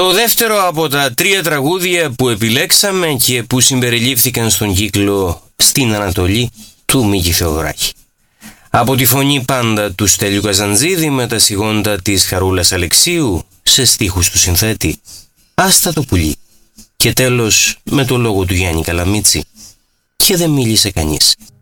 Το δεύτερο από τα 3 τραγούδια που επιλέξαμε και που συμπεριλήφθηκαν στον κύκλο «Στην Ανατολή» του Μίκη Θεοδωράκη. Από τη φωνή πάντα του Στέλιου Καζαντζίδη με τα σιγόντα της Χαρούλας Αλεξίου σε στίχους του συνθέτη «Άστα το πουλί». Και τέλος με το λόγο του Γιάννη Καλαμίτση «Και δεν μίλησε κανείς».